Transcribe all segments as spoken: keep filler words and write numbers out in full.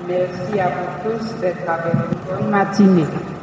Merci à vous tous d'être avec nous. Bonne matinée.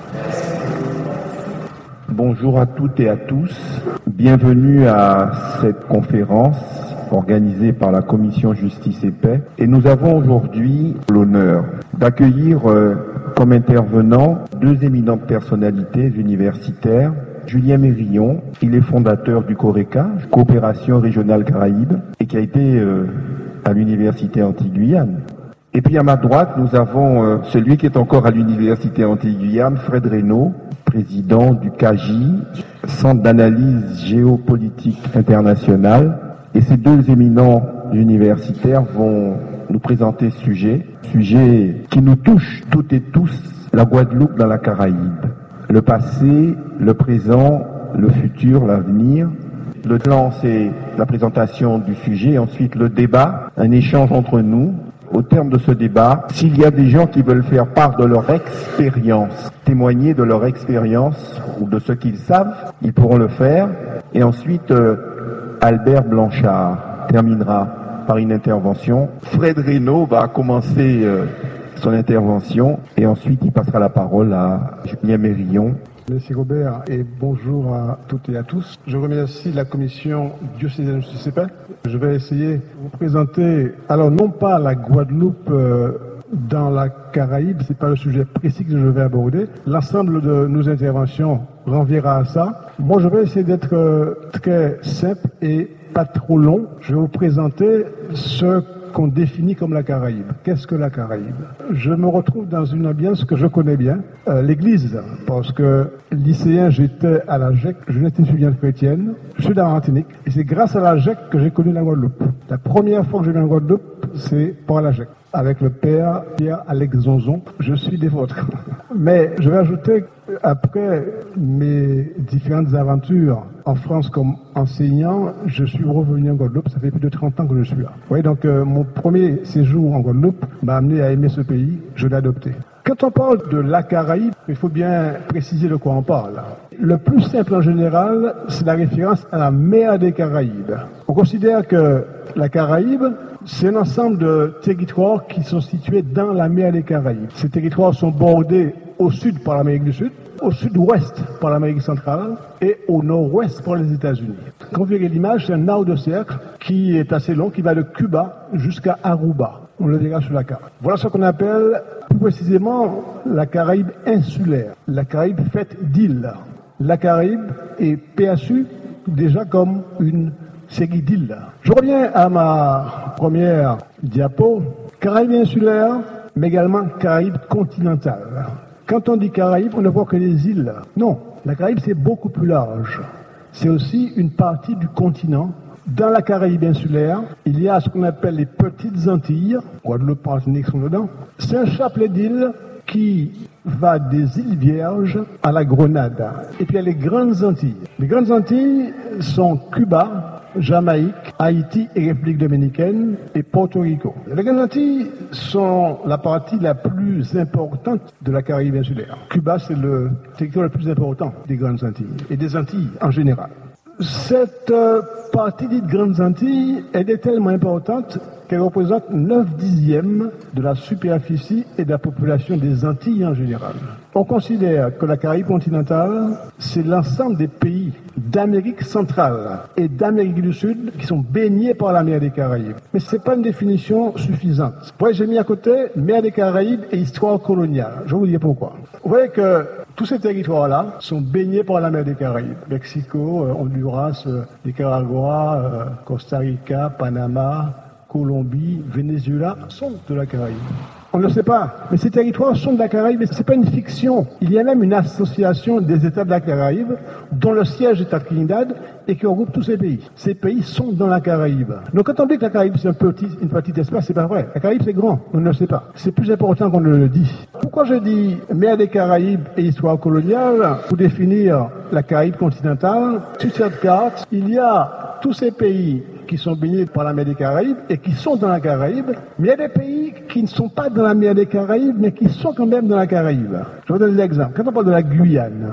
Bonjour à toutes et à tous. Bienvenue à cette conférence organisée par la Commission Justice et Paix. Et nous avons aujourd'hui l'honneur d'accueillir euh, comme intervenants deux éminentes personnalités universitaires. Julien Mérillon, il est fondateur du CORECA, Coopération Régionale Caraïbe, et qui a été euh, à l'Université Antilles-Guyane. Et puis à ma droite, nous avons euh, celui qui est encore à l'Université Antilles-Guyane, Fred Reynaud, président du C A G I, Centre d'analyse géopolitique internationale. Et ces deux éminents universitaires vont nous présenter ce sujet, sujet qui nous touche toutes et tous, la Guadeloupe dans la Caraïbe. Le passé, le présent, le futur, l'avenir. Le plan, c'est la présentation du sujet, ensuite le débat, un échange entre nous. Au terme de ce débat, s'il y a des gens qui veulent faire part de leur expérience, témoigner de leur expérience ou de ce qu'ils savent, ils pourront le faire. Et ensuite, euh, Albert Blanchard terminera par une intervention. Fred Reynaud va commencer euh, son intervention et ensuite il passera la parole à Julien Mérillon. Merci Robert et bonjour à toutes et à tous. Je remercie la commission diocésaine de Justice et Paix. Je vais essayer de vous présenter, alors non pas la Guadeloupe euh, dans la Caraïbe, c'est pas le sujet précis que je vais aborder. L'ensemble de nos interventions renverra à ça. Moi je vais essayer d'être euh, très simple et pas trop long. Je vais vous présenter ce qu'on définit comme la Caraïbe. Qu'est-ce que la Caraïbe? Je me retrouve dans une ambiance que je connais bien, euh, l'église, parce que lycéen, j'étais à la G E C, jeunesse étudiante chrétienne, je suis dans la Martinique, et c'est grâce à la G E C que j'ai connu la Guadeloupe. La première fois que je viens en Guadeloupe, c'est par la G E C. Avec le père Pierre-Alex Zonzon, je suis des vôtres. Mais je vais ajouter, après mes différentes aventures en France comme enseignant, je suis revenu en Guadeloupe, ça fait plus de trente ans que je suis là. Vous voyez, donc euh, mon premier séjour en Guadeloupe m'a amené à aimer ce pays, je l'ai adopté. Quand on parle de la Caraïbe, il faut bien préciser de quoi on parle. Le plus simple en général, c'est la référence à la mer des Caraïbes. On considère que la Caraïbe, c'est un ensemble de territoires qui sont situés dans la mer des Caraïbes. Ces territoires sont bordés au sud par l'Amérique du Sud, au sud-ouest par l'Amérique centrale et au nord-ouest par les États-Unis. Quand vous verrez l'image, c'est un arc de cercle qui est assez long, qui va de Cuba jusqu'à Aruba. On le verra sur la carte. Voilà ce qu'on appelle plus précisément la Caraïbe insulaire, la Caraïbe faite d'îles. La Caraïbe est perçue déjà comme une série d'îles. Je reviens à ma première diapo. Caraïbe insulaire, mais également Caraïbe continentale. Quand on dit Caraïbe, on ne voit que les îles. Non, la Caraïbe c'est beaucoup plus large. C'est aussi une partie du continent. Dans la Caraïbe insulaire, il y a ce qu'on appelle les petites Antilles, Guadeloupe, Martinique sont dedans. C'est un chapelet d'îles qui va des îles Vierges à la Grenade. Et puis il y a les grandes Antilles. Les grandes Antilles sont Cuba, Jamaïque, Haïti et République dominicaine et Porto Rico. Les grandes Antilles sont la partie la plus importante de la Caraïbe insulaire. Cuba, c'est le territoire le plus important des grandes Antilles et des Antilles en général. Cette euh, partie dite Grandes Antilles, elle est tellement importante qu'elle représente neuf dixièmes de la superficie et de la population des Antilles en général. On considère que la Caraïbe continentale, c'est l'ensemble des pays d'Amérique centrale et d'Amérique du Sud qui sont baignés par la mer des Caraïbes. Mais ce n'est pas une définition suffisante. Vous voyez, j'ai mis à côté mer des Caraïbes et histoire coloniale. Je vais vous dire pourquoi. Vous voyez que tous ces territoires-là sont baignés par la mer des Caraïbes. Mexico, euh, Honduras, euh, Nicaragua, euh, Costa Rica, Panama, Colombie, Venezuela sont de la Caraïbe. On ne le sait pas, mais ces territoires sont de la Caraïbe et ce n'est pas une fiction. Il y a même une association des États de la Caraïbe dont le siège est à Trinidad et qui regroupe tous ces pays. Ces pays sont dans la Caraïbe. Donc quand on dit que la Caraïbe c'est un petit, une petite espace, c'est pas vrai. La Caraïbe c'est grand, on ne le sait pas. C'est plus important qu'on ne le dit. Pourquoi je dis mer des Caraïbes et histoire coloniale? Pour définir la Caraïbe continentale, sur cette carte, il y a tous ces pays qui sont baignés par la mer des Caraïbes et qui sont dans la Caraïbe, mais il y a des pays qui ne sont pas dans la mer des Caraïbes, mais qui sont quand même dans la Caraïbe. Je vais vous donner l'exemple. Quand on parle de la Guyane,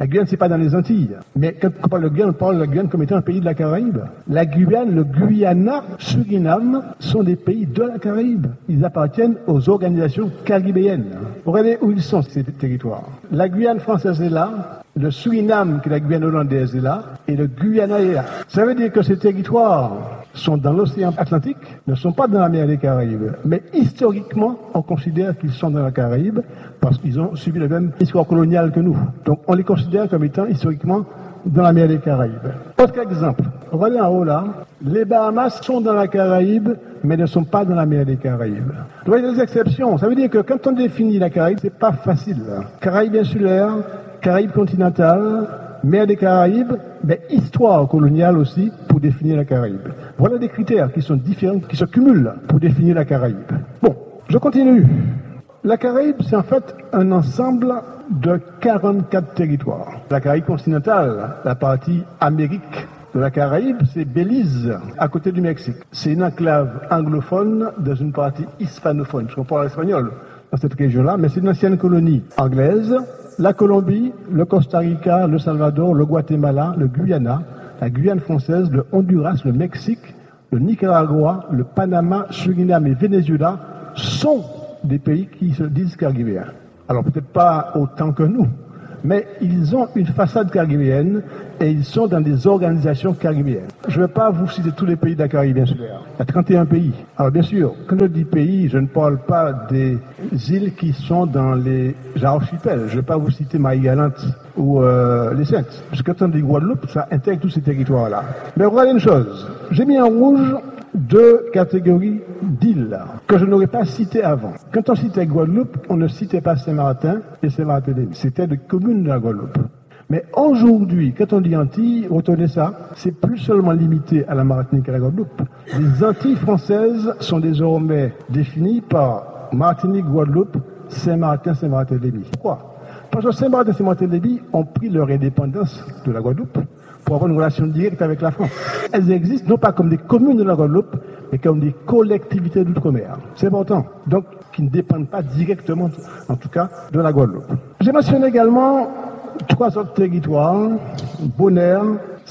La Guyane, c'est pas dans les Antilles. Mais quand on parle de Guyane, on parle de la Guyane comme étant un pays de la Caraïbe. La Guyane, le Guyana, Suriname sont des pays de la Caraïbe. Ils appartiennent aux organisations caribéennes. Regardez où ils sont, ces territoires. La Guyane française est là, le Suriname, qui est la Guyane hollandaise, est là, et le Guyana est là. Ça veut dire que ces territoires sont dans l'océan Atlantique, ne sont pas dans la mer des Caraïbes. Mais historiquement, on considère qu'ils sont dans la Caraïbe parce qu'ils ont subi la même histoire coloniale que nous. Donc on les considère comme étant historiquement dans la mer des Caraïbes. Autre exemple, regardez en haut là, les Bahamas sont dans la Caraïbe, mais ne sont pas dans la mer des Caraïbes. Donc il y a des exceptions. Ça veut dire que quand on définit la Caraïbe, c'est pas facile. Caraïbe insulaire, Caraïbe continentale, mer des Caraïbes, mais histoire coloniale aussi pour définir la Caraïbe. Voilà des critères qui sont différents, qui se cumulent pour définir la Caraïbe. Bon, je continue. La Caraïbe, c'est en fait un ensemble de quarante-quatre territoires. La Caraïbe continentale, la partie Amérique de la Caraïbe, c'est Belize, à côté du Mexique. C'est une enclave anglophone dans une partie hispanophone. Je comprends l'espagnol dans cette région-là, mais c'est une ancienne colonie anglaise. La Colombie, le Costa Rica, le Salvador, le Guatemala, le Guyana, la Guyane française, le Honduras, le Mexique, le Nicaragua, le Panama, Suriname et Venezuela sont des pays qui se disent caribéens. Alors peut-être pas autant que nous, mais ils ont une façade caribéenne et ils sont dans des organisations caribéennes. Je ne vais pas vous citer tous les pays de la Caraïbe insulaire. Il y a trente et un pays. Alors bien sûr, quand je dis pays, je ne parle pas des îles qui sont dans les archipels. Je ne vais pas vous citer Marie-Galante ou euh, les Saintes. Parce que quand on dit Guadeloupe, ça intègre tous ces territoires-là. Mais regardez une chose. J'ai mis en rouge deux catégories d'îles que je n'aurais pas citées avant. Quand on citait Guadeloupe, on ne citait pas Saint-Martin et Saint-Martin-des-Îles. C'était des communes de la Guadeloupe. Mais aujourd'hui, quand on dit Antilles, retenez ça, c'est plus seulement limité à la Martinique et à la Guadeloupe. Les Antilles françaises sont désormais définies par Martinique, Guadeloupe, Saint-Martin, Saint-Martin-des-Îles. Pourquoi? Parce que Saint-Martin et Saint-Martin-des-Îles ont pris leur indépendance de la Guadeloupe pour avoir une relation directe avec la France. Elles existent non pas comme des communes de la Guadeloupe, mais comme des collectivités d'outre-mer. C'est important. Donc, qui ne dépendent pas directement, en tout cas, de la Guadeloupe. J'ai mentionné également trois autres territoires, Bonaire,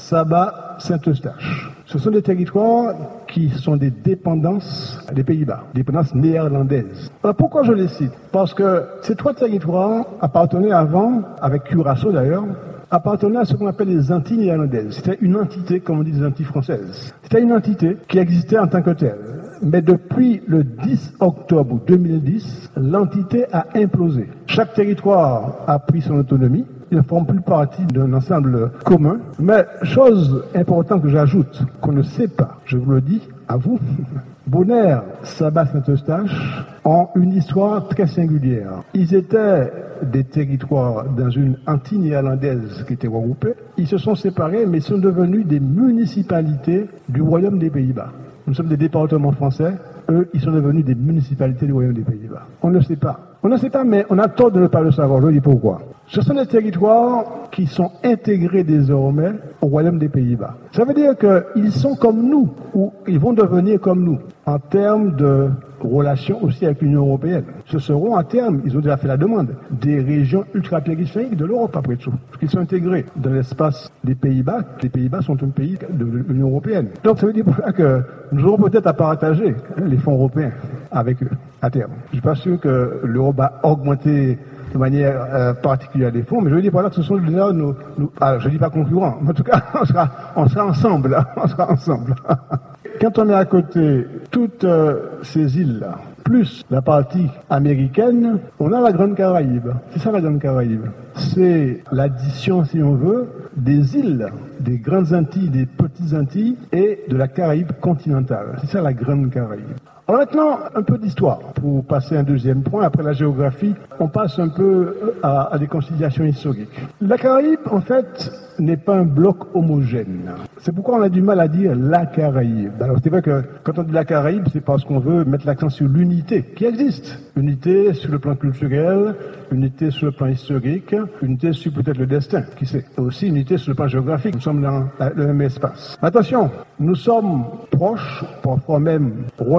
Saba, Saint-Eustache. Ce sont des territoires qui sont des dépendances des Pays-Bas, dépendances néerlandaises. Alors pourquoi je les cite? Parce que ces trois territoires appartenaient avant, avec Curaçao d'ailleurs, appartenaient à ce qu'on appelle les Antilles néerlandaises. C'était une entité, comme on dit, des Antilles françaises. C'était une entité qui existait en tant que telle. Mais depuis le dix octobre deux mille dix, l'entité a implosé. Chaque territoire a pris son autonomie. Ils ne forment plus partie d'un ensemble commun. Mais chose importante que j'ajoute, qu'on ne sait pas, je vous le dis à vous, Bonaire, Saba, Saint-Eustache ont une histoire très singulière. Ils étaient des territoires dans une Antille néerlandaise qui était regroupée. Ils se sont séparés, mais sont devenus des municipalités du Royaume des Pays-Bas. Nous sommes des départements français. Eux, ils sont devenus des municipalités du Royaume des Pays-Bas. On ne sait pas. On ne sait pas, mais on a tort de ne pas le savoir. Je dis pourquoi. Ce sont des territoires qui sont intégrés désormais au Royaume des Pays-Bas. Ça veut dire qu'ils sont comme nous, ou ils vont devenir comme nous, en termes de relations aussi avec l'Union européenne. Ce seront à terme, ils ont déjà fait la demande, des régions ultra-périphériques de l'Europe après tout. Parce qu'ils sont intégrés dans l'espace des Pays-Bas. Les Pays-Bas sont un pays de l'Union européenne. Donc ça veut dire que nous aurons peut-être à partager les fonds européens avec eux à terme. Je ne suis pas sûr que l'Europe va augmenter de manière euh, particulière les fonds, mais je veux dire par là que ce sont déjà nos, nos ah, je ne dis pas concurrents, mais en tout cas, on sera, on sera ensemble, on sera ensemble. Quand on met à côté toutes euh, ces îles-là, plus la partie américaine, on a la Grande Caraïbe. C'est ça la Grande Caraïbe. C'est l'addition, si on veut, des îles, des Grandes Antilles, des Petites Antilles et de la Caraïbe continentale. C'est ça la Grande Caraïbe. Alors maintenant, un peu d'histoire, pour passer à un deuxième point. Après la géographie, on passe un peu à, à des considérations historiques. La Caraïbe, en fait, n'est pas un bloc homogène. C'est pourquoi on a du mal à dire la Caraïbe. Alors c'est vrai que quand on dit la Caraïbe, c'est parce qu'on veut mettre l'accent sur l'unité qui existe. Unité sur le plan culturel, unité sur le plan historique, unité sur peut-être le destin, qui sait. Et aussi unité sur le plan géographique. Nous sommes dans le même espace. Attention, nous sommes proches, parfois même ressemblants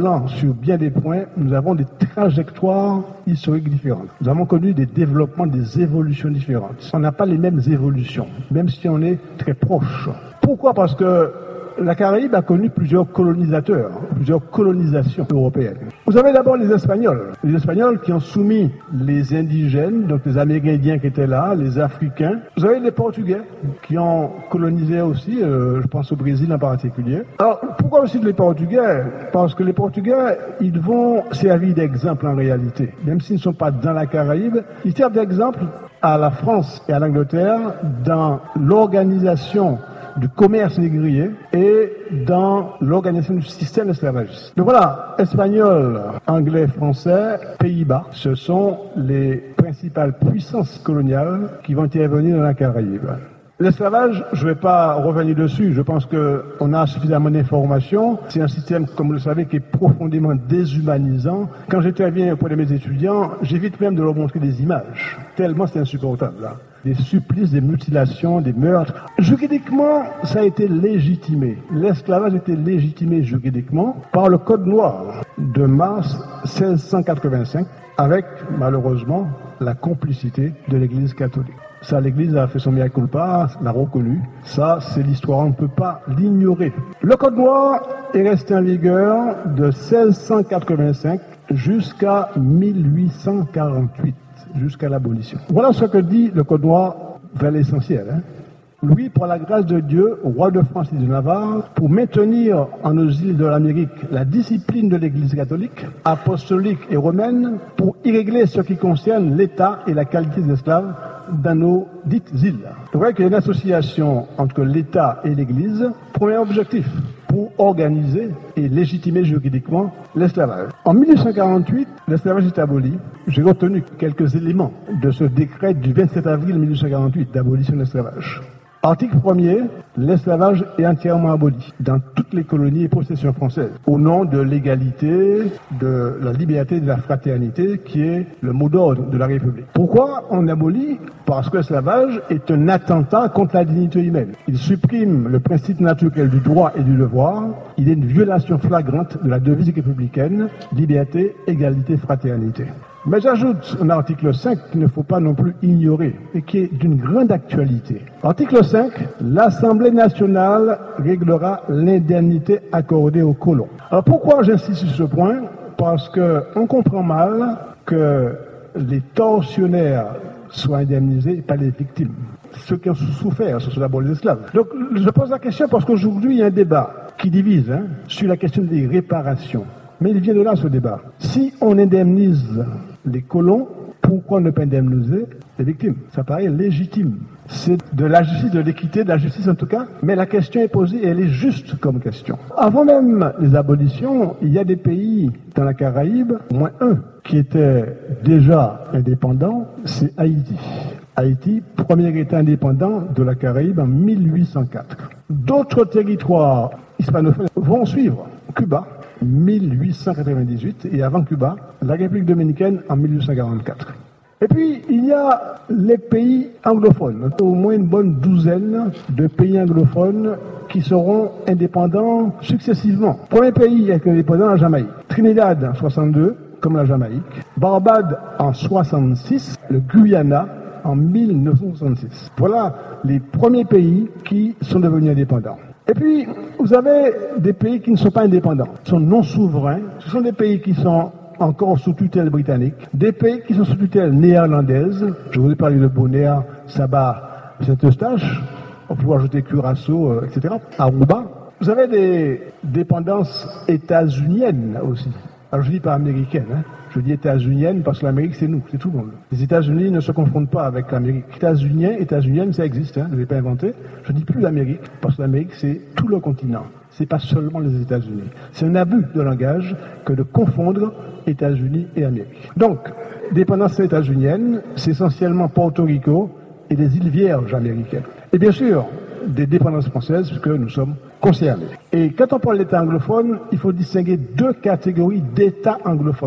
Cependant, sur bien des points, nous avons des trajectoires historiques différentes. Nous avons connu des développements, des évolutions différentes. On n'a pas les mêmes évolutions, même si on est très proches. Pourquoi? Parce que la Caraïbe a connu plusieurs colonisateurs, plusieurs colonisations européennes. Vous avez d'abord les Espagnols. Les Espagnols qui ont soumis les indigènes, donc les Amérindiens qui étaient là, les Africains. Vous avez les Portugais qui ont colonisé aussi, euh, je pense au Brésil en particulier. Alors, pourquoi aussi les Portugais? Parce que les Portugais, ils vont servir d'exemple en réalité. Même s'ils ne sont pas dans la Caraïbe, ils servent d'exemple à la France et à l'Angleterre dans l'organisation du commerce négrier et dans l'organisation du système esclavagiste. Donc voilà, Espagnols, Anglais, Français, Pays-Bas, ce sont les principales puissances coloniales qui vont intervenir dans la Caraïbe. L'esclavage, je ne vais pas revenir dessus, je pense qu'on a suffisamment d'informations. C'est un système, comme vous le savez, qui est profondément déshumanisant. Quand j'interviens auprès de mes étudiants, j'évite même de leur montrer des images, tellement c'est insupportable là. Des supplices, des mutilations, des meurtres. Juridiquement, ça a été légitimé. L'esclavage a été légitimé juridiquement par le Code noir de mars seize cent quatre-vingt-cinq, avec, malheureusement, la complicité de l'Église catholique. Ça, l'Église a fait son mea culpa, l'a reconnu. Ça, c'est l'histoire, on ne peut pas l'ignorer. Le Code noir est resté en vigueur de seize cent quatre-vingt-cinq jusqu'à mille huit cent quarante-huit. Jusqu'à l'abolition. Voilà ce que dit le Code noir vers l'essentiel. Hein. Louis, par la grâce de Dieu, roi de France et de Navarre, pour maintenir en nos îles de l'Amérique la discipline de l'Église catholique, apostolique et romaine, pour y régler ce qui concerne l'état et la qualité des esclaves dans nos dites îles. C'est vrai qu'il y a une association entre l'État et l'Église. Premier objectif, pour organiser et légitimer juridiquement l'esclavage. En mille huit cent quarante-huit, l'esclavage est aboli. J'ai retenu quelques éléments de ce décret du vingt-sept avril mille huit cent quarante-huit d'abolition de l'esclavage. Article premier, l'esclavage est entièrement aboli dans toutes les colonies et possessions françaises, au nom de l'égalité, de la liberté et de la fraternité, qui est le mot d'ordre de la République. Pourquoi on abolit? Parce que l'esclavage est un attentat contre la dignité humaine. Il supprime le principe naturel du droit et du devoir. Il est une violation flagrante de la devise républicaine, liberté, égalité, fraternité. Mais j'ajoute un article cinq qu'il ne faut pas non plus ignorer et qui est d'une grande actualité. Article cinq, l'Assemblée nationale réglera l'indemnité accordée aux colons. Alors pourquoi j'insiste sur ce point? Parce qu'on comprend mal que les tortionnaires soient indemnisés et pas les victimes. Ceux qui ont souffert, ce sont d'abord les esclaves. Donc je pose la question parce qu'aujourd'hui il y a un débat qui divise hein, sur la question des réparations. Mais il vient de là ce débat. Si on indemnise les colons, pourquoi ne pas indemniser les victimes? Ça paraît légitime. C'est de la justice, de l'équité, de la justice en tout cas, mais la question est posée et elle est juste comme question. Avant même les abolitions, il y a des pays dans la Caraïbe, au moins un, qui était déjà indépendant, c'est Haïti. Haïti, premier État indépendant de la Caraïbe en mille huit cent quatre. D'autres territoires hispanophones vont suivre. Cuba, mille huit cent quatre-vingt-dix-huit, et avant Cuba, la République dominicaine en mille huit cent quarante-quatre. Et puis, il y a les pays anglophones, au moins une bonne douzaine de pays anglophones qui seront indépendants successivement. Premier pays indépendant, la Jamaïque. Trinidad en soixante-deux, comme la Jamaïque. Barbade en soixante-six, le Guyana en mille neuf cent soixante-six. Voilà les premiers pays qui sont devenus indépendants. Et puis, vous avez des pays qui ne sont pas indépendants, qui sont non souverains. Ce sont des pays qui sont encore sous tutelle britannique, des pays qui sont sous tutelle néerlandaise. Je vous ai parlé de Bonaire, Saba, Saint-Eustache, on peut ajouter Curaçao, euh, et cetera. Aruba. Vous avez des dépendances états-uniennes aussi. Alors je dis pas américaine, hein. Je dis états-unienne parce que l'Amérique c'est nous, c'est tout le monde. Les États-Unis ne se confondent pas avec l'Amérique. États-uniens, états-uniennes, ça existe, hein, je ne l'ai pas inventé. Je dis plus l'Amérique parce que l'Amérique c'est tout le continent. C'est pas seulement les États-Unis. C'est un abus de langage que de confondre États-Unis et Amérique. Donc, dépendance états-unienne, c'est essentiellement Porto Rico et les îles Vierges américaines. Et bien sûr, des dépendances françaises puisque nous sommes concernés. Et quand on parle d'État anglophone, il faut distinguer deux catégories d'États anglophones.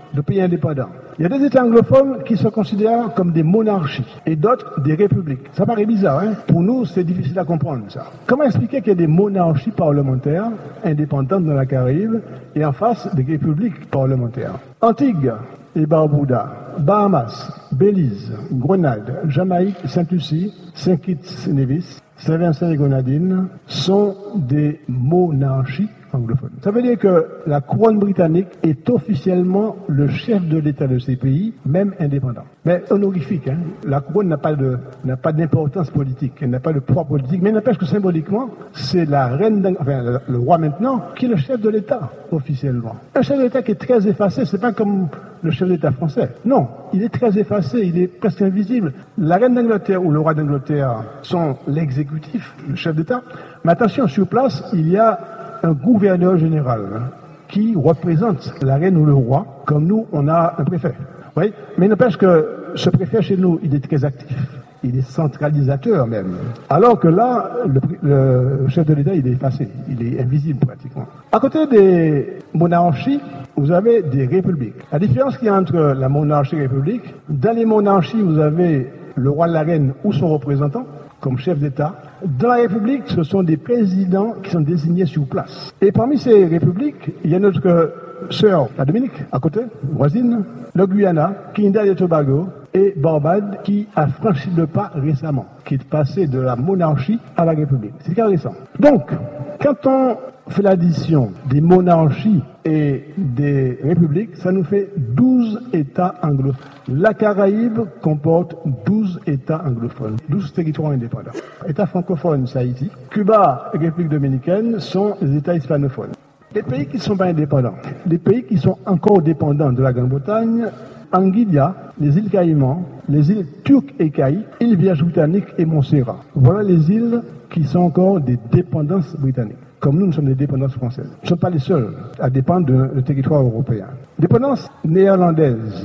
de pays indépendants. Il y a des États anglophones qui se considèrent comme des monarchies et d'autres des républiques. Ça paraît bizarre, hein? Pour nous, c'est difficile à comprendre ça. Comment expliquer qu'il y a des monarchies parlementaires indépendantes dans la Caraïbe et en face des républiques parlementaires? Antigua et Barbuda, Bahamas, Belize, Grenade, Jamaïque, Sainte-Lucie, Saint-Kitts-Nevis, Saint-Vincent et Grenadines sont des monarchies anglophones. Ça veut dire que la couronne britannique est officiellement le chef de l'État de ces pays, même indépendant. Mais honorifique, hein. La couronne n'a pas de, n'a pas d'importance politique, elle n'a pas de poids politique, mais n'empêche que symboliquement, c'est la reine, enfin, le roi maintenant, qui est le chef de l'État, officiellement. Un chef d'État qui est très effacé, c'est pas comme le chef d'État français. Non, il est très effacé, il est presque invisible. La reine d'Angleterre ou le roi d'Angleterre sont l'exécutif, le chef d'État. Mais attention, sur place, il y a un gouverneur général qui représente la reine ou le roi, comme nous, on a un préfet. Oui, mais il n'empêche que ce préfet chez nous, il est très actif. Il est centralisateur même. Alors que là, le, le chef de l'État, il est effacé. Il est invisible pratiquement. À côté des monarchies, vous avez des républiques. La différence qu'il y a entre la monarchie et la république, dans les monarchies, vous avez le roi, la reine ou son représentant comme chef d'État. Dans la République, ce sont des présidents qui sont désignés sur place. Et parmi ces républiques, il y a notre sœur, la Dominique, à côté, voisine, le Guyana, Trinidad et Tobago, et Barbade, qui a franchi le pas récemment, qui est passé de la monarchie à la République. C'est très récent. Donc, quand on fait l'addition des monarchies et des républiques, ça nous fait douze États anglophones. La Caraïbe comporte douze États anglophones, douze territoires indépendants. États francophones, c'est Haïti. Cuba et République dominicaine sont les États hispanophones. Les pays qui ne sont pas indépendants, les pays qui sont encore dépendants de la Grande-Bretagne, Anguilla, les îles Caïmans, les îles Turques et Caïques, îles Vierges britanniques et Montserrat. Voilà les îles qui sont encore des dépendances britanniques. Comme nous, nous sommes des dépendances françaises. Nous ne sommes pas les seuls à dépendre de, de territoire européen. Dépendance néerlandaise,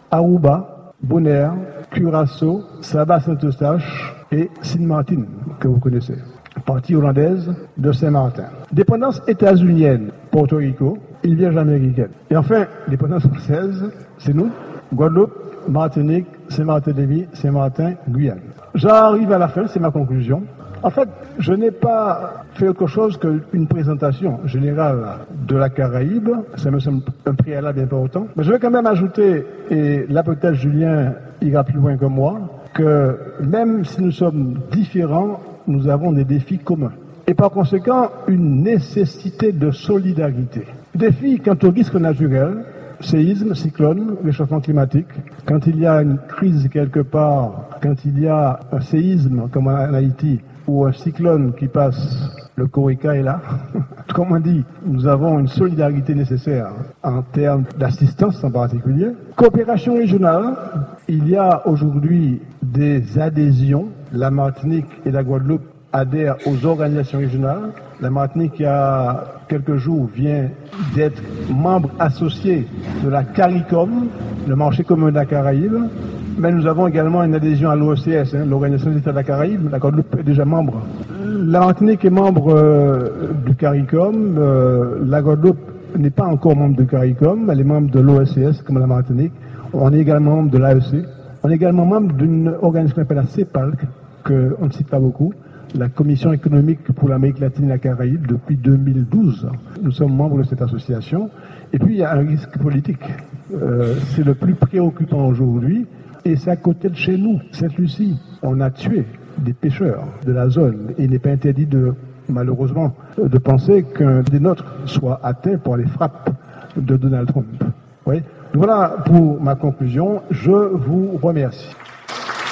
Aruba, Bonaire, Curaçao, Saba-Saint-Eustache et Sint-Maarten, que vous connaissez. Partie hollandaise de Saint-Martin. Dépendance états-unienne, Porto Rico, îles Vierges américaines. Et enfin, dépendance française, c'est nous, Guadeloupe, Martinique, Saint-Martin-de-Vie, Saint-Martin, Guyane. J'arrive à la fin, c'est ma conclusion. En fait, je n'ai pas fait autre chose qu'une présentation générale de la Caraïbe. Ça me semble un préalable important. Mais je vais quand même ajouter, et là peut-être Julien ira plus loin que moi, que même si nous sommes différents, nous avons des défis communs. Et par conséquent, une nécessité de solidarité. Défis quant aux risques naturels, séisme, cyclone, réchauffement climatique. Quand il y a une crise quelque part, quand il y a un séisme comme en Haïti, ou un cyclone qui passe, le Corica est là. Comme on dit, nous avons une solidarité nécessaire en termes d'assistance en particulier. Coopération régionale, il y a aujourd'hui des adhésions. La Martinique et la Guadeloupe adhèrent aux organisations régionales. La Martinique, il y a quelques jours, vient d'être membre associé de la CARICOM, le marché commun de la Caraïbe. Mais nous avons également une adhésion à l'O E C S, hein, l'Organisation des États de la Caraïbe. La Guadeloupe est déjà membre. La Martinique est membre euh, du CARICOM. Euh, la Guadeloupe n'est pas encore membre du CARICOM. Elle est membre de l'O E C S, comme la Martinique. On est également membre de l'A E C. On est également membre d'une organisation qu'on appelle la CEPALC, qu'on ne cite pas beaucoup, la Commission économique pour l'Amérique latine et la Caraïbe, depuis deux mille douze. Nous sommes membres de cette association. Et puis, il y a un risque politique. Euh, c'est le plus préoccupant aujourd'hui. Et c'est à côté de chez nous, Sainte-Lucie. On a tué des pêcheurs de la zone. Et il n'est pas interdit de, malheureusement, de penser qu'un des nôtres soit atteint par les frappes de Donald Trump. Oui. Voilà pour ma conclusion. Je vous remercie.